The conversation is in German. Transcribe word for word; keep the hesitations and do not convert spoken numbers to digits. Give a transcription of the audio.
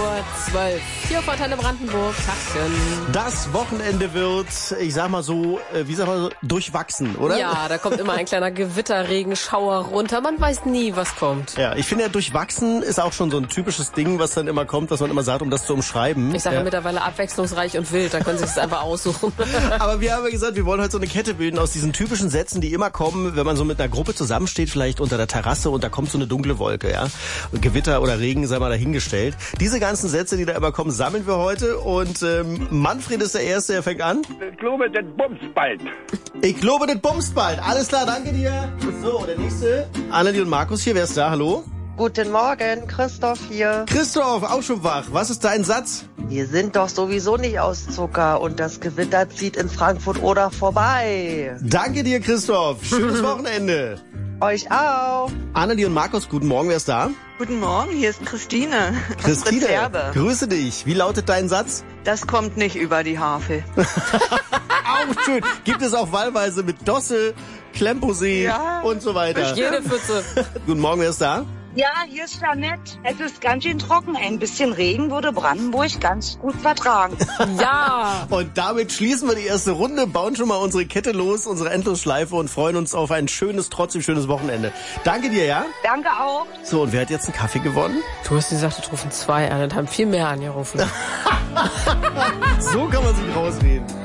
vor zwölf. Hier auf Antenne Brandenburg. Tachchen. Das Wochenende wird, ich sag mal so, wie sag mal so, durchwachsen, oder? Ja, da kommt immer ein kleiner Gewitterregenschauer runter. Man weiß nie, was kommt. Ja, ich finde ja, durchwachsen ist auch schon so ein typisches Ding, was dann immer kommt, was man immer sagt, um das zu umschreiben. Ich sage ja. mittlerweile abwechslungsreich und wild. Da können Sie es einfach aussuchen. Aber wir haben ja gesagt, wir wollen heute so eine Kette bilden aus diesen typischen Sätzen, die immer kommen, wenn man so mit einer Gruppe zusammensteht, vielleicht unter der Terrasse und da kommt so eine dunkle Wolke, ja. Gewitter oder Regen, sei mal dahingestellt. Diese ganzen Sätze, die da immer kommen, sammeln wir heute und ähm, Manfred ist der Erste, der fängt an. Ich glaube, das bumst bald. Ich glaube, das bumst bald. Alles klar, danke dir. So, der Nächste. Annelie und Markus hier, wer ist da? Hallo? Guten Morgen, Christoph hier. Christoph, auch schon wach. Was ist dein Satz? Wir sind doch sowieso nicht aus Zucker und das Gewitter zieht in Frankfurt oder vorbei. Danke dir, Christoph. Schönes Wochenende. Euch auch. Annelie und Markus, guten Morgen, wer ist da? Guten Morgen, hier ist Christine. Christine, Reserve. Grüße dich. Wie lautet dein Satz? Das kommt nicht über die Harfe. Auch schön. Gibt es auch wahlweise mit Dosse, Klemposee Ja. und so weiter. Jede Pfütze. Guten Morgen, wer ist da? Ja, hier ist Jeanette. Es ist ganz schön trocken. Ein bisschen Regen würde Brandenburg ganz gut vertragen. Ja. Und damit schließen wir die erste Runde, bauen schon mal unsere Kette los, unsere Endlosschleife und freuen uns auf ein schönes, trotzdem schönes Wochenende. Danke dir, ja? Danke auch. So, und wer hat jetzt einen Kaffee gewonnen? Du hast gesagt, du rufen zwei an und haben viel mehr angerufen. So kann man sich rausreden.